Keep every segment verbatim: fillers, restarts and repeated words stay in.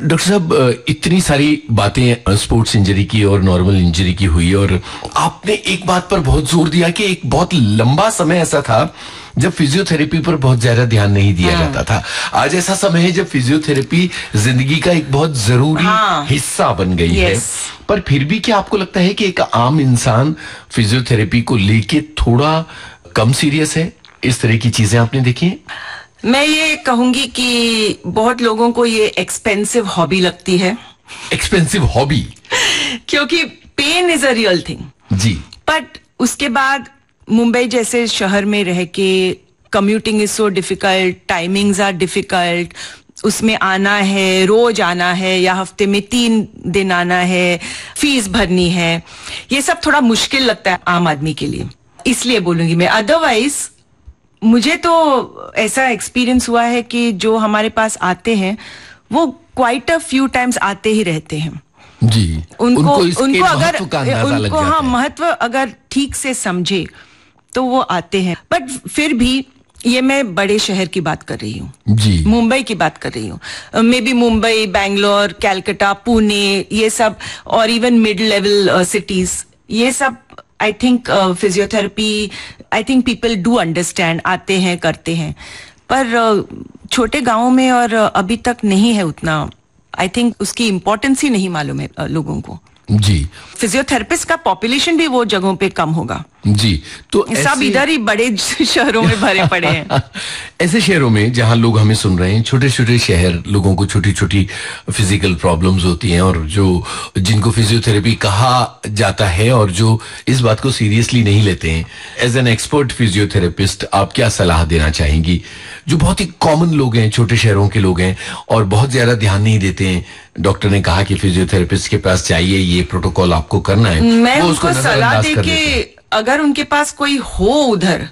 Doctor साहब, इतनी सारी बातें स्पोर्ट्स इंजरी की और नॉर्मल इंजरी की हुई, और आपने एक बात पर बहुत जोर दिया कि एक बहुत लंबा समय ऐसा था जब फिजियोथेरेपी पर बहुत ज्यादा ध्यान नहीं दिया हाँ। जाता था। आज ऐसा समय है जब फिजियोथेरेपी जिंदगी का एक बहुत जरूरी हाँ। हिस्सा बन गई है। पर फिर भी क्या आपको लगता है कि एक आम इंसान फिजियोथेरेपी को लेके थोड़ा कम सीरियस है? इस तरह की चीजें आपने देखी हैं? मैं ये कहूंगी कि बहुत लोगों को ये एक्सपेंसिव हॉबी लगती है। Expensive hobby? क्योंकि pen is a real thing ji. But उसके बाद मुंबई जैसे शहर में रह के commuting is so difficult, timings are difficult, उसमें आना है, रोज आना है या हफ्ते में तीन दिन आना है, फीस भरनी है, ये सब थोड़ा मुश्किल लगता है आम आदमी के लिए, इसलिए बोलूंगी मैं। अदरवाइज मुझे तो ऐसा एक्सपीरियंस हुआ है कि जो हमारे पास आते हैं वो क्वाइट अ फ्यू टाइम्स आते ही रहते हैं जी। उनको उनको, उनको अगर उनको हाँ महत्व अगर ठीक से समझे तो वो आते हैं। बट फिर भी ये मैं बड़े शहर की बात कर रही हूँ जी, मुंबई की बात कर रही हूँ। मे बी मुंबई, बैंगलोर, कैलकाटा, पुणे, ये सब, और इवन मिड लेवल सिटीज, ये सब I think physiotherapy, I think people do understand, आते हैं, करते हैं। पर uh, छोटे गांवों में और uh, अभी तक नहीं है उतना, आई थिंक उसकी इम्पोर्टेंस ही नहीं मालूम है uh, लोगों को जी। फिजियोथेरेपिस्ट का पॉपुलेशन भी वो जगहों पे कम होगा जी। तो सब इधर ही बड़े शहरों में भरे पड़े हैं। ऐसे शहरों में जहां लोग हमें सुन रहे हैं, छोटे छोटे शहर, लोगों को छोटी छोटी फिजिकल प्रॉब्लम्स होती हैं और जो जिनको फिजियोथेरेपी कहा जाता है और जो इस बात को सीरियसली नहीं लेते हैं, एज एन एक्सपर्ट फिजियोथेरेपिस्ट आप क्या सलाह देना चाहेंगी? जो बहुत ही कॉमन लोग हैं, छोटे शहरों के लोग हैं और बहुत ज्यादा ध्यान नहीं देते हैं, डॉक्टर ने कहा कि फिजियोथेरेपिस्ट के पास चाहिए, ये प्रोटोकॉल आपको करना है, मैं उनको सलाह दे के अगर उनके पास कोई हो उधर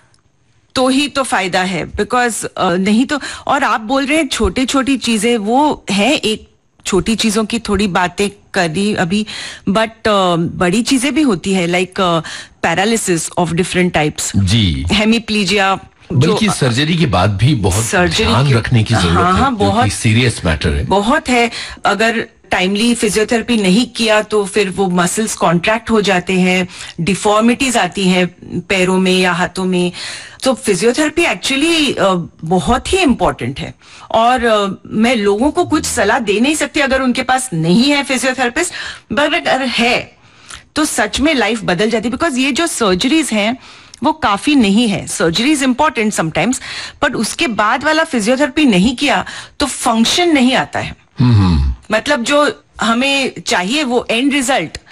तो ही तो फायदा है, बिकॉज uh, नहीं तो। और आप बोल रहे हैं छोटी छोटी चीजें, वो है एक छोटी चीजों की थोड़ी बातें करी अभी, बट uh, बड़ी चीजें भी होती है, like paralysis of different types ji, hemiplegia, बल्कि सर्जरी के बाद भी बहुत ध्यान रखने की जरूरत हाँ, है, हाँ, बहुत सीरियस मैटर है, बहुत है। अगर टाइमली फिजियोथेरेपी नहीं किया तो फिर वो मसल्स कॉन्ट्रैक्ट हो जाते हैं, डिफॉर्मिटीज आती हैं पैरों में या हाथों में। तो फिजियोथेरेपी एक्चुअली बहुत ही इम्पोर्टेंट है और uh, मैं लोगों को कुछ सलाह दे नहीं सकती अगर उनके पास नहीं है फिजियोथेरेपिस्ट, बट अगर है तो सच में लाइफ बदल जाती है। बिकॉज ये जो सर्जरीज हैं वो काफी नहीं है, surgery is important sometimes, but उसके बाद वाला फिजियोथेरेपी नहीं किया तो फंक्शन नहीं आता है। मतलब जो हमें चाहिए वो एंड रिजल्ट